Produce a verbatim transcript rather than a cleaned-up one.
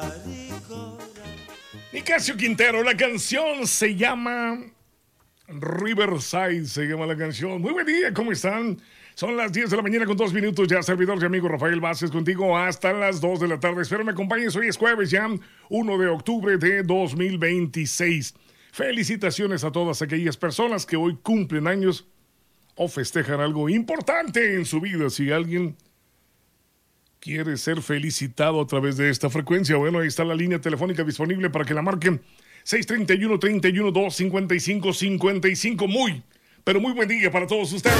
Nicasio Quintero, la canción se llama Riverside, se llama la canción. Muy buen día, ¿cómo están? Son las diez de la mañana con dos minutos ya, servidor y amigo Rafael Vázquez contigo hasta las dos de la tarde. Espero me acompañes, hoy es jueves ya, primero de octubre de dos mil veintiséis. Felicitaciones a todas aquellas personas que hoy cumplen años o festejan algo importante en su vida. Si alguien quiere ser felicitado a través de esta frecuencia, bueno, ahí está la línea telefónica disponible para que la marquen. seis treinta y uno, treinta y uno, dos cincuenta y cinco, cincuenta y cinco. Muy, pero muy buen día para todos ustedes.